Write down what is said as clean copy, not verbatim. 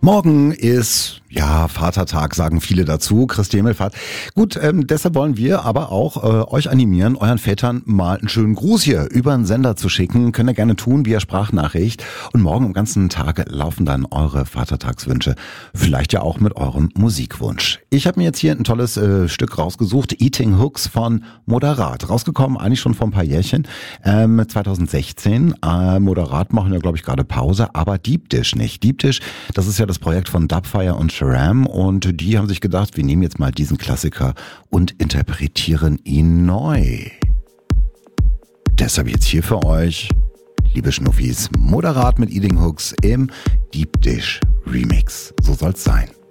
Morgen ist, ja, Vatertag, sagen viele dazu, Christi Himmelfahrt. Gut, deshalb wollen wir aber auch euch animieren, euren Vätern mal einen schönen Gruß hier über den Sender zu schicken. Könnt ihr gerne tun via Sprachnachricht. Und morgen am ganzen Tag laufen dann eure Vatertagswünsche. Vielleicht ja auch mit eurem Musikwunsch. Ich habe mir jetzt hier ein tolles Stück rausgesucht. Eating Hooks von Moderat. Rausgekommen eigentlich schon vor ein paar Jährchen. 2016. Moderat machen ja, glaube ich, gerade Pause. Aber Deep Dish nicht. Deep Dish, das ist ja das Projekt von Dubfire und Sharam. Und die haben sich gedacht, wir nehmen jetzt mal diesen Klassiker und interpretieren ihn neu. Deshalb jetzt hier für euch, liebe Schnuffis, Moderat mit Eating Hooks im Deep Dish Remix. So soll's sein.